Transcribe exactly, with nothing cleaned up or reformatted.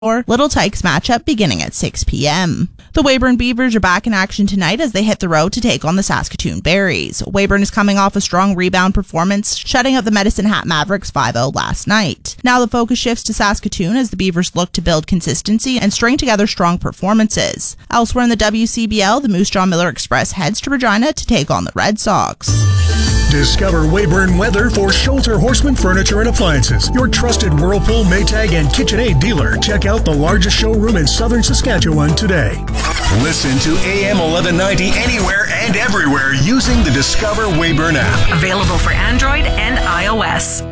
Little Tykes matchup beginning at six p.m. The Weyburn Beavers are back in action tonight as they hit the road to take on the Saskatoon Berries. Weyburn is coming off a strong rebound performance, shutting out the Medicine Hat Mavericks five oh last night. Now the focus shifts to Saskatoon as the Beavers look to build consistency and string together strong performances. Elsewhere in the W C B L, the Moose Jaw Miller Express heads to Regina to take on the Red Sox. Discover Weyburn Weather for Schulter Horseman Furniture and Appliances, your trusted Whirlpool, Maytag, and KitchenAid dealer. Check out the largest showroom in southern Saskatchewan today. Listen to A M eleven ninety anywhere and everywhere using the Discover Weyburn app. Available for Android and iOS.